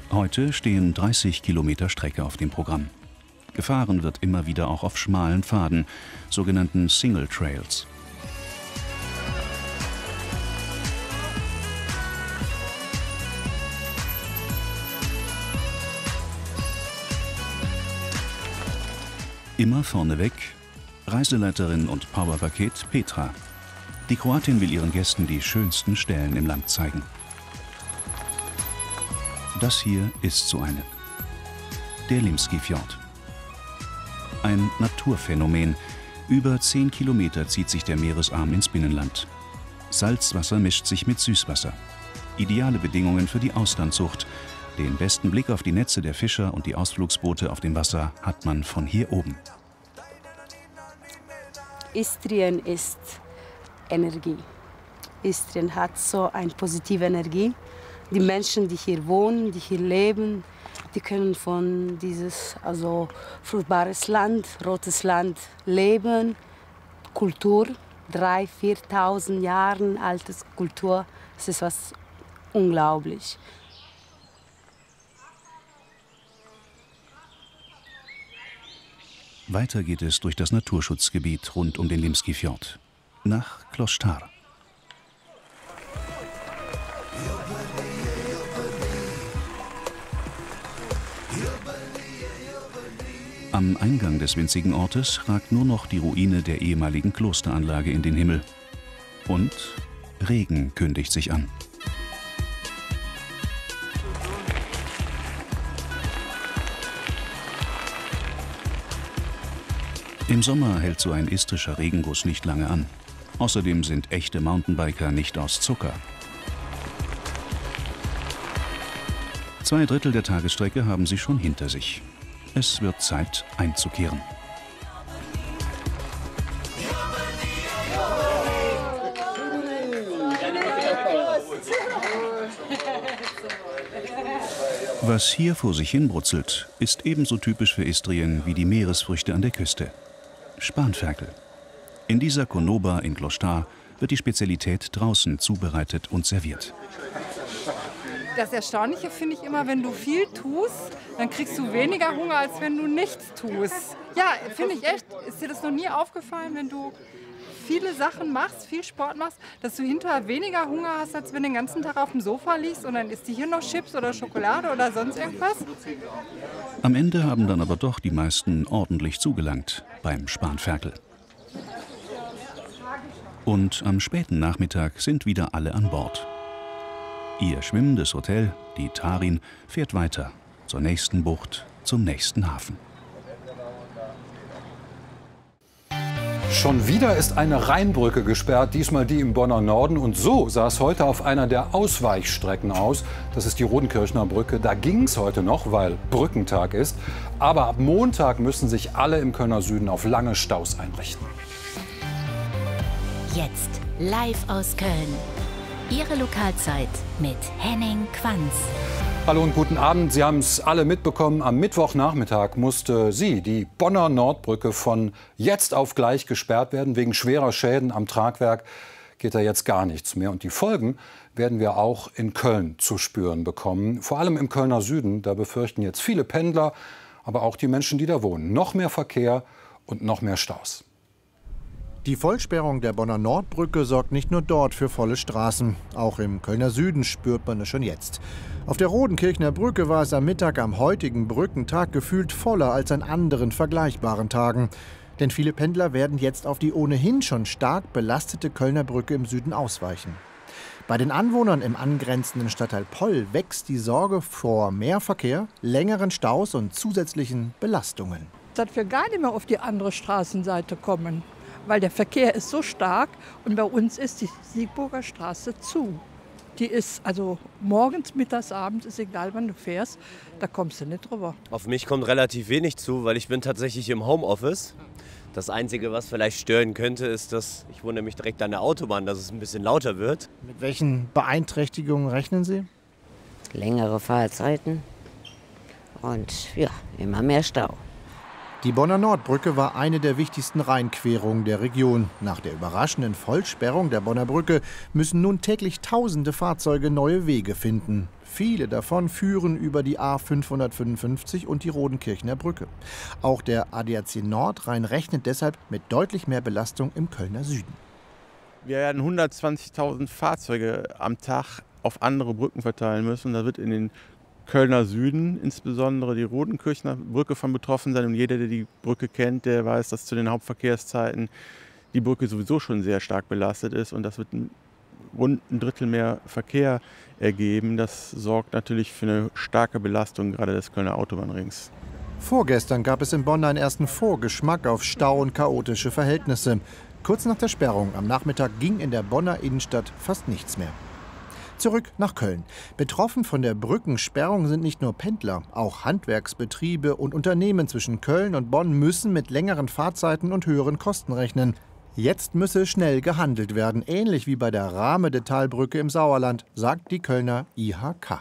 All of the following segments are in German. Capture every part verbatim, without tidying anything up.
Heute stehen dreißig Kilometer Strecke auf dem Programm. Gefahren wird immer wieder auch auf schmalen Pfaden, sogenannten Single Trails. Immer vorneweg Reiseleiterin und Powerpaket Petra. Die Kroatin will ihren Gästen die schönsten Stellen im Land zeigen. Das hier ist so eine. Der Limski Fjord. Ein Naturphänomen. Über zehn Kilometer zieht sich der Meeresarm ins Binnenland. Salzwasser mischt sich mit Süßwasser. Ideale Bedingungen für die Austernzucht. Den besten Blick auf die Netze der Fischer und die Ausflugsboote auf dem Wasser hat man von hier oben. Istrien ist Energie. Istrien hat so eine positive Energie. Die Menschen, die hier wohnen, die hier leben, die können von dieses also fruchtbares Land, rotes Land leben. Kultur, dreitausend, viertausend Jahre alte Kultur, das ist was unglaublich. Weiter geht es durch das Naturschutzgebiet rund um den Limski Fjord, nach Klostar. Am Eingang des winzigen Ortes ragt nur noch die Ruine der ehemaligen Klosteranlage in den Himmel. Und Regen kündigt sich an. Im Sommer hält so ein istrischer Regenguss nicht lange an. Außerdem sind echte Mountainbiker nicht aus Zucker. Zwei Drittel der Tagesstrecke haben sie schon hinter sich. Es wird Zeit, einzukehren. Was hier vor sich hin brutzelt, ist ebenso typisch für Istrien wie die Meeresfrüchte an der Küste. Spanferkel. In dieser Konoba in Klostar wird die Spezialität draußen zubereitet und serviert. Das Erstaunliche finde ich immer, wenn du viel tust, dann kriegst du weniger Hunger, als wenn du nichts tust. Ja, finde ich echt. Ist dir das noch nie aufgefallen, wenn du viele Sachen machst, viel Sport machst, dass du hinterher weniger Hunger hast, als wenn du den ganzen Tag auf dem Sofa liegst und dann isst du hier noch Chips oder Schokolade oder sonst irgendwas? Am Ende haben dann aber doch die meisten ordentlich zugelangt beim Spanferkel. Und am späten Nachmittag sind wieder alle an Bord. Ihr schwimmendes Hotel, die Tarin, fährt weiter zur nächsten Bucht, zum nächsten Hafen. Schon wieder ist eine Rheinbrücke gesperrt, diesmal die im Bonner Norden. Und so sah es heute auf einer der Ausweichstrecken aus. Das ist die Rodenkirchner Brücke. Da ging es heute noch, weil Brückentag ist. Aber ab Montag müssen sich alle im Kölner Süden auf lange Staus einrichten. Jetzt live aus Köln. Ihre Lokalzeit mit Henning Quanz. Hallo und guten Abend. Sie haben es alle mitbekommen. Am Mittwochnachmittag musste sie, die Bonner Nordbrücke, von jetzt auf gleich gesperrt werden. Wegen schwerer Schäden am Tragwerk geht da jetzt gar nichts mehr. Und die Folgen werden wir auch in Köln zu spüren bekommen. Vor allem im Kölner Süden. Da befürchten jetzt viele Pendler, aber auch die Menschen, die da wohnen, noch mehr Verkehr und noch mehr Staus. Die Vollsperrung der Bonner Nordbrücke sorgt nicht nur dort für volle Straßen. Auch im Kölner Süden spürt man es schon jetzt. Auf der Rodenkirchner Brücke war es am Mittag am heutigen Brückentag gefühlt voller als an anderen vergleichbaren Tagen. Denn viele Pendler werden jetzt auf die ohnehin schon stark belastete Kölner Brücke im Süden ausweichen. Bei den Anwohnern im angrenzenden Stadtteil Poll wächst die Sorge vor mehr Verkehr, längeren Staus und zusätzlichen Belastungen. Dass wir gar nicht mehr auf die andere Straßenseite kommen. Weil der Verkehr ist so stark und bei uns ist die Siegburger Straße zu. Die ist also morgens, mittags, abends, ist egal wann du fährst, da kommst du nicht drüber. Auf mich kommt relativ wenig zu, weil ich bin tatsächlich im Homeoffice. Das Einzige, was vielleicht stören könnte, ist, dass ich wohne nämlich direkt an der Autobahn, dass es ein bisschen lauter wird. Mit welchen Beeinträchtigungen rechnen Sie? Längere Fahrzeiten und ja, immer mehr Stau. Die Bonner Nordbrücke war eine der wichtigsten Rheinquerungen der Region. Nach der überraschenden Vollsperrung der Bonner Brücke müssen nun täglich tausende Fahrzeuge neue Wege finden. Viele davon führen über die A fünfhundertfünfundfünfzig und die Rodenkirchener Brücke. Auch der A D A C Nordrhein rechnet deshalb mit deutlich mehr Belastung im Kölner Süden. Wir werden hundertzwanzigtausend Fahrzeuge am Tag auf andere Brücken verteilen müssen. Da wird in den Kölner Süden insbesondere die Rodenkirchener Brücke von betroffen sein. Und jeder, der die Brücke kennt, der weiß, dass zu den Hauptverkehrszeiten die Brücke sowieso schon sehr stark belastet ist. Und das wird ein, rund ein Drittel mehr Verkehr ergeben. Das sorgt natürlich für eine starke Belastung gerade des Kölner Autobahnrings. Vorgestern gab es in Bonn einen ersten Vorgeschmack auf Stau und chaotische Verhältnisse. Kurz nach der Sperrung am Nachmittag ging in der Bonner Innenstadt fast nichts mehr. Zurück nach Köln. Betroffen von der Brückensperrung sind nicht nur Pendler, auch Handwerksbetriebe und Unternehmen zwischen Köln und Bonn müssen mit längeren Fahrzeiten und höheren Kosten rechnen. Jetzt müsse schnell gehandelt werden, ähnlich wie bei der Rahme-de-Tal-Brücke im Sauerland, sagt die Kölner I H K.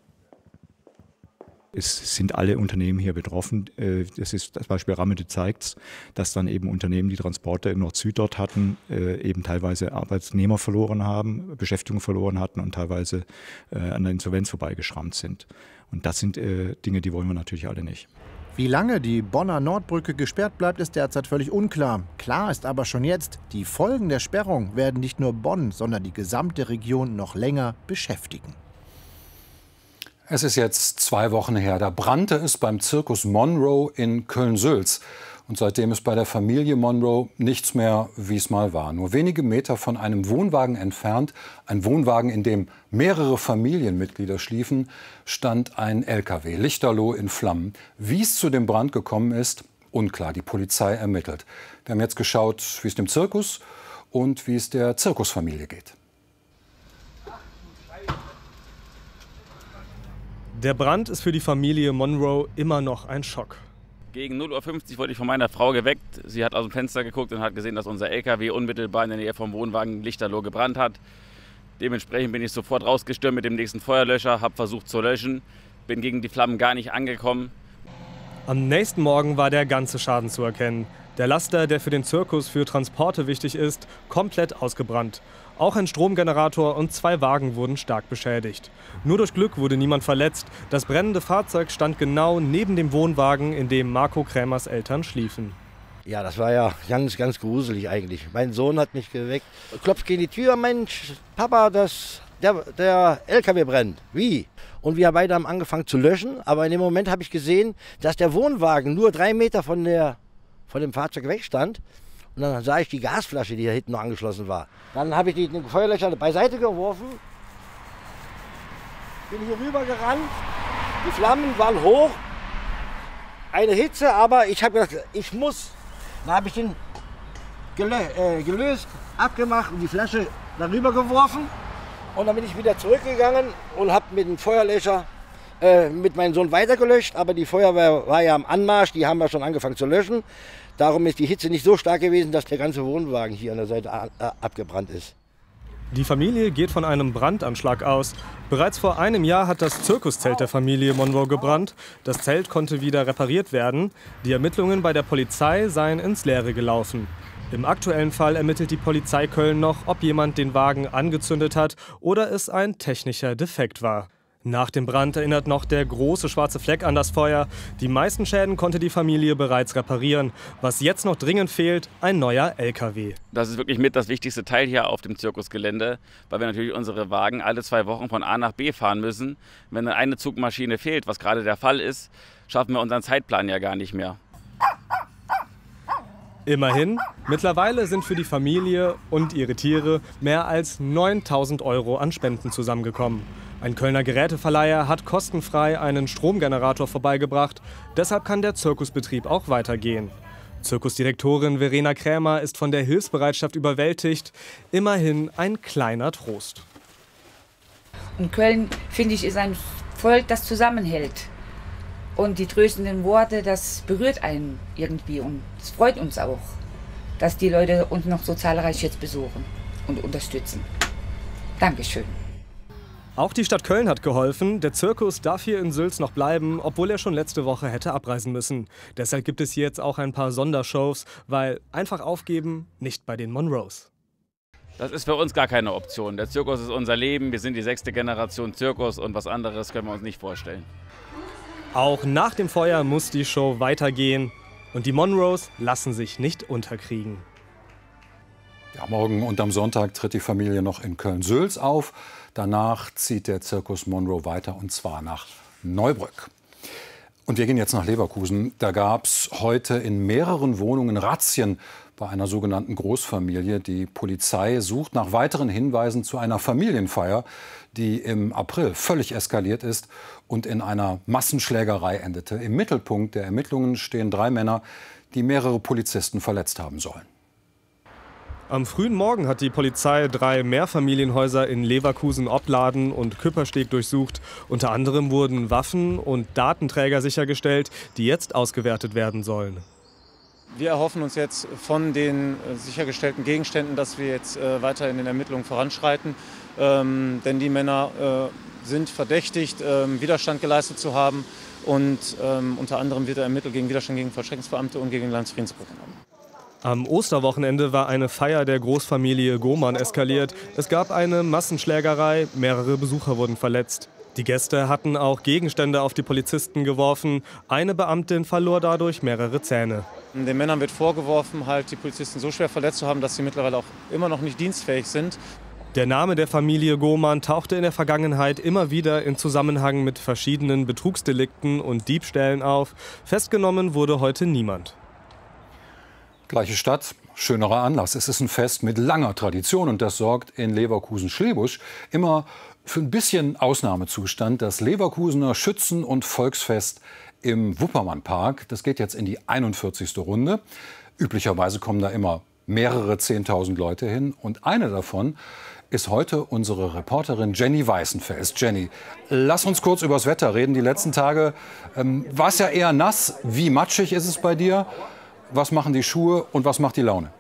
Es sind alle Unternehmen hier betroffen. Das ist das Beispiel Ramede zeigt, dass dann eben Unternehmen, die Transporte in Nord-Süd dort hatten, eben teilweise Arbeitnehmer verloren haben, Beschäftigung verloren hatten und teilweise an der Insolvenz vorbeigeschrammt sind. Und das sind Dinge, die wollen wir natürlich alle nicht. Wie lange die Bonner Nordbrücke gesperrt bleibt, ist derzeit völlig unklar. Klar ist aber schon jetzt, die Folgen der Sperrung werden nicht nur Bonn, sondern die gesamte Region noch länger beschäftigen. Es ist jetzt zwei Wochen her, da brannte es beim Zirkus Monroe in Köln-Sülz. Und seitdem ist bei der Familie Monroe nichts mehr, wie es mal war. Nur wenige Meter von einem Wohnwagen entfernt, ein Wohnwagen, in dem mehrere Familienmitglieder schliefen, stand ein L K W, Lichterloh in Flammen. Wie es zu dem Brand gekommen ist, unklar. Die Polizei ermittelt. Wir haben jetzt geschaut, wie es dem Zirkus und wie es der Zirkusfamilie geht. Der Brand ist für die Familie Monroe immer noch ein Schock. Gegen null Uhr fünfzig wurde ich von meiner Frau geweckt. Sie hat aus dem Fenster geguckt und hat gesehen, dass unser L K W unmittelbar in der Nähe vom Wohnwagen Lichterloh gebrannt hat. Dementsprechend bin ich sofort rausgestürmt mit dem nächsten Feuerlöscher, habe versucht zu löschen, bin gegen die Flammen gar nicht angekommen. Am nächsten Morgen war der ganze Schaden zu erkennen. Der Laster, der für den Zirkus für Transporte wichtig ist, komplett ausgebrannt. Auch ein Stromgenerator und zwei Wagen wurden stark beschädigt. Nur durch Glück wurde niemand verletzt. Das brennende Fahrzeug stand genau neben dem Wohnwagen, in dem Marco Krämers Eltern schliefen. Ja, das war ja ganz, ganz gruselig eigentlich. Mein Sohn hat mich geweckt. Klopft gegen die Tür, Mensch, Papa, das, der, der L K W brennt. Wie? Und wir beide haben angefangen zu löschen. Aber in dem Moment habe ich gesehen, dass der Wohnwagen nur drei Meter von, der, von dem Fahrzeug wegstand. Und dann sah ich die Gasflasche, die da hinten noch angeschlossen war. Dann habe ich die den Feuerlöscher beiseite geworfen, bin hier rüber gerannt, die Flammen waren hoch, eine Hitze, aber ich habe gedacht, ich muss. Dann habe ich den gelö äh, gelöst, abgemacht und die Flasche darüber geworfen. Und dann bin ich wieder zurückgegangen und habe mit dem Feuerlöscher äh, mit meinem Sohn weitergelöscht. Aber die Feuerwehr war ja am Anmarsch, die haben wir schon angefangen zu löschen. Darum ist die Hitze nicht so stark gewesen, dass der ganze Wohnwagen hier an der Seite abgebrannt ist. Die Familie geht von einem Brandanschlag aus. Bereits vor einem Jahr hat das Zirkuszelt der Familie Monroe gebrannt. Das Zelt konnte wieder repariert werden. Die Ermittlungen bei der Polizei seien ins Leere gelaufen. Im aktuellen Fall ermittelt die Polizei Köln noch, ob jemand den Wagen angezündet hat oder es ein technischer Defekt war. Nach dem Brand erinnert noch der große schwarze Fleck an das Feuer. Die meisten Schäden konnte die Familie bereits reparieren. Was jetzt noch dringend fehlt, ein neuer L K W. Das ist wirklich mit das wichtigste Teil hier auf dem Zirkusgelände, weil wir natürlich unsere Wagen alle zwei Wochen von A nach B fahren müssen. Wenn dann eine Zugmaschine fehlt, was gerade der Fall ist, schaffen wir unseren Zeitplan ja gar nicht mehr. Immerhin, mittlerweile sind für die Familie und ihre Tiere mehr als neuntausend Euro an Spenden zusammengekommen. Ein Kölner Geräteverleiher hat kostenfrei einen Stromgenerator vorbeigebracht. Deshalb kann der Zirkusbetrieb auch weitergehen. Zirkusdirektorin Verena Krämer ist von der Hilfsbereitschaft überwältigt. Immerhin ein kleiner Trost. Und Köln, finde ich, ist ein Volk, das zusammenhält. Und die tröstenden Worte, das berührt einen irgendwie. Und es freut uns auch, dass die Leute uns noch so zahlreich jetzt besuchen und unterstützen. Dankeschön. Auch die Stadt Köln hat geholfen. Der Zirkus darf hier in Sülz noch bleiben, obwohl er schon letzte Woche hätte abreisen müssen. Deshalb gibt es hier jetzt auch ein paar Sondershows, weil einfach aufgeben nicht bei den Monroes. Das ist für uns gar keine Option. Der Zirkus ist unser Leben. Wir sind die sechste Generation Zirkus und was anderes können wir uns nicht vorstellen. Auch nach dem Feuer muss die Show weitergehen. Und die Monroes lassen sich nicht unterkriegen. Ja, morgen und am Sonntag tritt die Familie noch in Köln-Sülz auf. Danach zieht der Zirkus Monroe weiter, und zwar nach Neubrück. Und wir gehen jetzt nach Leverkusen. Da gab es heute in mehreren Wohnungen Razzien bei einer sogenannten Großfamilie. Die Polizei sucht nach weiteren Hinweisen zu einer Familienfeier, die im April völlig eskaliert ist und in einer Massenschlägerei endete. Im Mittelpunkt der Ermittlungen stehen drei Männer, die mehrere Polizisten verletzt haben sollen. Am frühen Morgen hat die Polizei drei Mehrfamilienhäuser in Leverkusen, Opladen und Küppersteg durchsucht. Unter anderem wurden Waffen und Datenträger sichergestellt, die jetzt ausgewertet werden sollen. Wir erhoffen uns jetzt von den sichergestellten Gegenständen, dass wir jetzt äh, weiter in den Ermittlungen voranschreiten. Ähm, denn die Männer äh, sind verdächtigt, äh, Widerstand geleistet zu haben. Und ähm, unter anderem wird ermittelt gegen Widerstand gegen Vollstreckungsbeamte und gegen Landesfriedensbruch. Am Osterwochenende war eine Feier der Großfamilie Gohmann eskaliert. Es gab eine Massenschlägerei, mehrere Besucher wurden verletzt. Die Gäste hatten auch Gegenstände auf die Polizisten geworfen. Eine Beamtin verlor dadurch mehrere Zähne. Den Männern wird vorgeworfen, halt die Polizisten so schwer verletzt zu haben, dass sie mittlerweile auch immer noch nicht dienstfähig sind. Der Name der Familie Gohmann tauchte in der Vergangenheit immer wieder in Zusammenhang mit verschiedenen Betrugsdelikten und Diebstählen auf. Festgenommen wurde heute niemand. Gleiche Stadt, schönerer Anlass. Es ist ein Fest mit langer Tradition und das sorgt in Leverkusen-Schlebusch immer für ein bisschen Ausnahmezustand. Das Leverkusener Schützen- und Volksfest im Wuppermannpark. Das geht jetzt in die einundvierzigste Runde. Üblicherweise kommen da immer mehrere zehntausend Leute hin. Und eine davon ist heute unsere Reporterin Jenny Weißenfels. Jenny, lass uns kurz über das Wetter reden. Die letzten Tage ähm, war es ja eher nass. Wie matschig ist es bei dir? Was machen die Schuhe und was macht die Laune?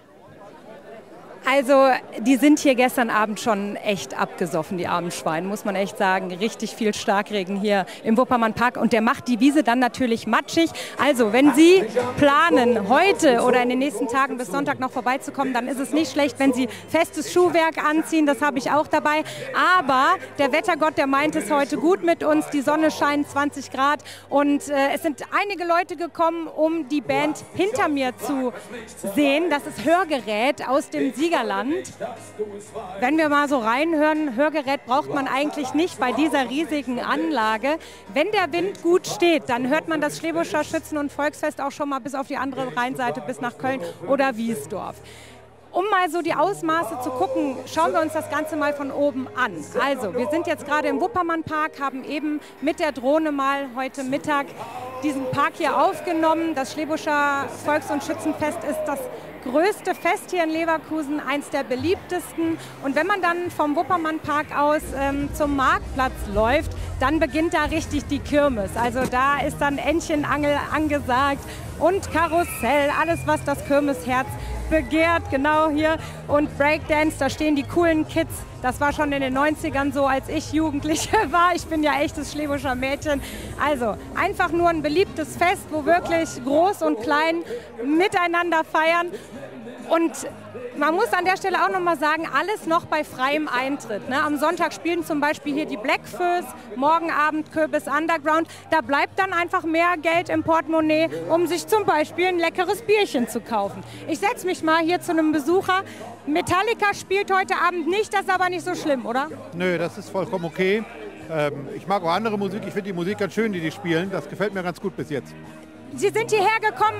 Also, die sind hier gestern Abend schon echt abgesoffen, die armen Schweine, muss man echt sagen. Richtig viel Starkregen hier im Wuppermannpark und der macht die Wiese dann natürlich matschig. Also, wenn Sie planen, heute oder in den nächsten Tagen bis Sonntag noch vorbeizukommen, dann ist es nicht schlecht, wenn Sie festes Schuhwerk anziehen. Das habe ich auch dabei. Aber der Wettergott, der meint es heute gut mit uns. Die Sonne scheint, zwanzig Grad. Und äh, es sind einige Leute gekommen, um die Band hinter mir zu sehen. Das ist Hörgerät aus dem Sieger Land. Wenn wir mal so reinhören, Hörgerät braucht man eigentlich nicht bei dieser riesigen Anlage. Wenn der Wind gut steht, dann hört man das Schlebuscher Schützen- und Volksfest auch schon mal bis auf die andere Rheinseite, bis nach Köln oder Wiesdorf. Um mal so die Ausmaße zu gucken, schauen wir uns das Ganze mal von oben an. Also, wir sind jetzt gerade im Wuppermannpark, haben eben mit der Drohne mal heute Mittag diesen Park hier aufgenommen. Das Schlebuscher Volks- und Schützenfest ist das größte Fest hier in Leverkusen, eins der beliebtesten. Und wenn man dann vom Wuppermannpark aus ähm, zum Marktplatz läuft, dann beginnt da richtig die Kirmes. Also da ist dann Entchenangel angesagt und Karussell, alles was das Kirmesherz begehrt, genau hier. Und Breakdance, da stehen die coolen Kids. Das war schon in den neunzigern so, als ich Jugendliche war. Ich bin ja echtes Schlebuscher Mädchen. Also einfach nur ein beliebtes Fest, wo wirklich groß und klein miteinander feiern. Und man muss an der Stelle auch noch mal sagen, alles noch bei freiem Eintritt. Ne? Am Sonntag spielen zum Beispiel hier die Blackfoes, morgen Abend Kürbis Underground. Da bleibt dann einfach mehr Geld im Portemonnaie, um sich zum Beispiel ein leckeres Bierchen zu kaufen. Ich setze mich mal hier zu einem Besucher. Metallica spielt heute Abend nicht, das ist aber nicht so schlimm, oder? Nö, das ist vollkommen okay. Ähm, ich mag auch andere Musik, ich finde die Musik ganz schön, die die spielen. Das gefällt mir ganz gut bis jetzt. Sie sind hierher gekommen